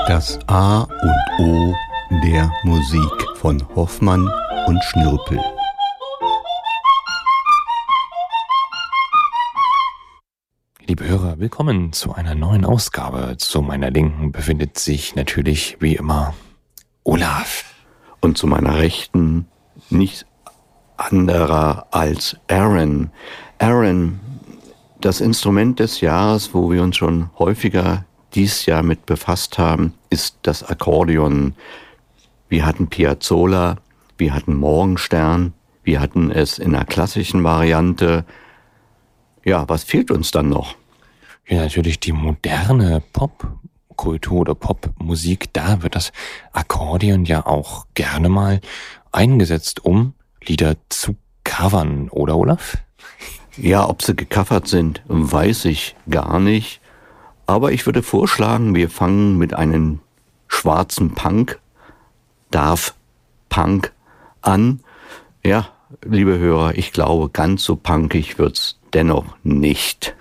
Das A und O der Musik von Hoffmann und Schnürpel. Liebe Hörer, willkommen zu einer neuen Ausgabe. Zu meiner Linken befindet sich natürlich wie immer Olaf. Und zu meiner Rechten nicht anderer als Aaron. Aaron, das Instrument des Jahres, wo wir uns schon häufiger dieses Jahr mit befasst haben, ist das Akkordeon. Wir hatten Piazzolla, wir hatten Morgenstern, wir hatten es in der klassischen Variante. Ja, was fehlt uns dann noch? Ja, natürlich die moderne Popkultur oder Popmusik. Da wird das Akkordeon ja auch gerne mal eingesetzt, um Lieder zu covern, oder Olaf? Ja, ob sie gecovert sind, weiß ich gar nicht. Aber ich würde vorschlagen, wir fangen mit einem schwarzen Punk, Daft Punk, an. Ja, liebe Hörer, ich glaube, ganz so punkig wird's dennoch nicht.